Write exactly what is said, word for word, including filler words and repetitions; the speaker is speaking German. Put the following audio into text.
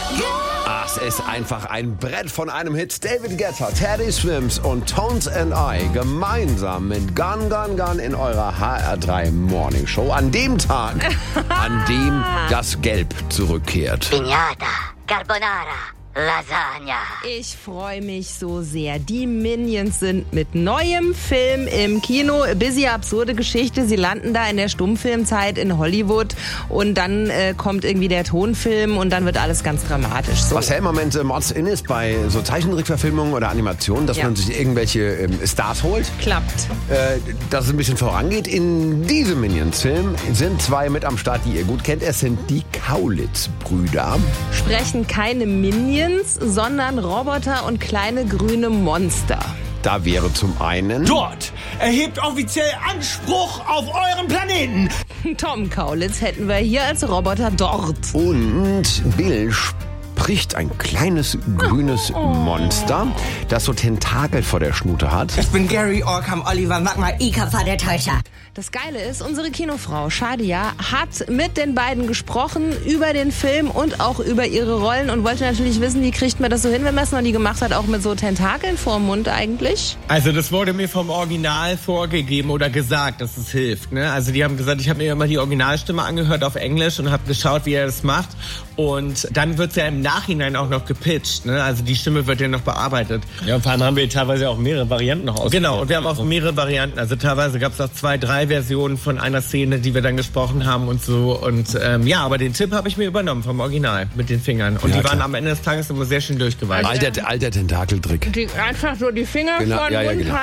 Das ist einfach ein Brett von einem Hit. David Guetta, Teddy Swims und Tones and I gemeinsam mit Gun Gun Gun in eurer H R drei Morning Show. An dem Tag, an dem das Gelb zurückkehrt. Piñata, Carbonara, Lasagna. Ich freue mich so sehr. Die Minions sind mit neuem Film im Kino. Busy absurde Geschichte. Sie landen da in der Stummfilmzeit in Hollywood und dann äh, kommt irgendwie der Tonfilm und dann wird alles ganz dramatisch. So. Was ja im Moment äh, Mods in ist bei so Zeichentrickverfilmungen oder Animationen, dass Ja. man sich irgendwelche ähm, Stars holt. Klappt. Äh, dass es ein bisschen vorangeht. In diesem Minions-Film sind zwei mit am Start, die ihr gut kennt. Es sind die Kaulitz-Brüder. Sprechen keine Minions, sondern Roboter und kleine grüne Monster. Da wäre zum einen... Dort erhebt offiziell Anspruch auf euren Planeten. Tom Kaulitz hätten wir hier als Roboter dort. Und Bill spricht ein kleines grünes Monster, das so Tentakel vor der Schnute hat. Ich bin Gary Orkham Oliver Magma Ikafa der Täuscher. Das Geile ist, unsere Kinofrau Shadia hat mit den beiden gesprochen über den Film und auch über ihre Rollen und wollte natürlich wissen, wie kriegt man das so hin, wenn man es noch nie gemacht hat, auch mit so Tentakeln vorm Mund eigentlich. Also das wurde mir vom Original vorgegeben oder gesagt, dass es hilft. Ne? Also die haben gesagt, ich habe mir immer die Originalstimme angehört auf Englisch und habe geschaut, wie er das macht. Und dann wird es ja im Nachhinein auch noch gepitcht. Ne? Also die Stimme wird ja noch bearbeitet. Ja, und vor allem haben wir teilweise auch mehrere Varianten noch ausprobiert. Genau, und wir haben auch mehrere Varianten. Also teilweise gab es auch zwei, drei Versionen von einer Szene, die wir dann gesprochen haben und so. Und ähm, ja, aber den Tipp habe ich mir übernommen vom Original mit den Fingern. Und Ja, die waren klar. am Ende des Tages immer sehr schön durchgeweicht. Alter, alter Tentakeltrick. Die, einfach so die Finger Genau, vor den ja, ja, Mund genau.